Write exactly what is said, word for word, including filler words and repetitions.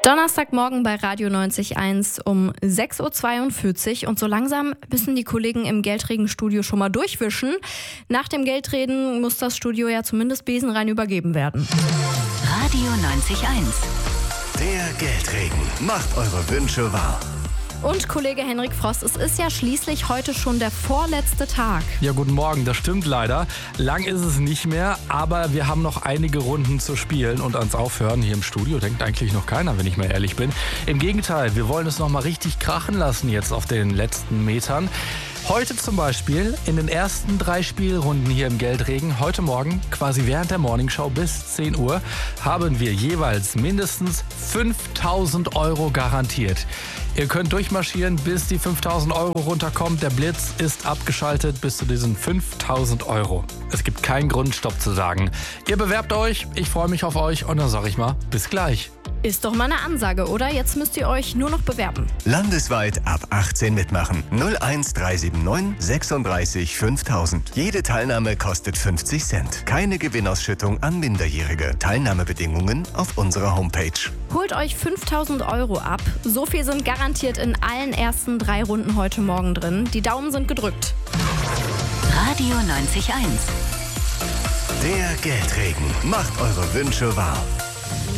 Donnerstagmorgen bei Radio neunzig Komma eins um sechs Uhr zweiundvierzig und so langsam müssen die Kollegen im Geldregen-Studio schon mal durchwischen. Nach dem Geldreden muss das Studio ja zumindest besenrein übergeben werden. Radio neunzig Komma eins. Der Geldregen macht eure Wünsche wahr. Und Kollege Henrik Frost, es ist ja schließlich heute schon der vorletzte Tag. Ja, guten Morgen, das stimmt leider. Lang ist es nicht mehr, aber wir haben noch einige Runden zu spielen und ans Aufhören hier im Studio denkt eigentlich noch keiner, wenn ich mal ehrlich bin. Im Gegenteil, wir wollen es noch mal richtig krachen lassen jetzt auf den letzten Metern. Heute zum Beispiel in den ersten drei Spielrunden hier im Geldregen, heute Morgen, quasi während der Morningshow bis zehn Uhr, haben wir jeweils mindestens fünftausend Euro garantiert. Ihr könnt durchmarschieren, bis die fünftausend Euro runterkommt. Der Blitz ist abgeschaltet bis zu diesen fünftausend Euro. Es gibt keinen Grund, Stopp zu sagen. Ihr bewerbt euch, ich freue mich auf euch und dann sage ich mal, bis gleich. Ist doch mal eine Ansage, oder? Jetzt müsst ihr euch nur noch bewerben. Landesweit ab achtzehn mitmachen. null eins drei sieben neun sechsunddreißig fünftausend. Jede Teilnahme kostet fünfzig Cent. Keine Gewinnausschüttung an Minderjährige. Teilnahmebedingungen auf unserer Homepage. Holt euch fünftausend Euro ab. So viel sind garantiert in allen ersten drei Runden heute Morgen drin. Die Daumen sind gedrückt. Radio neunzig Komma eins. Der Geldregen macht eure Wünsche wahr.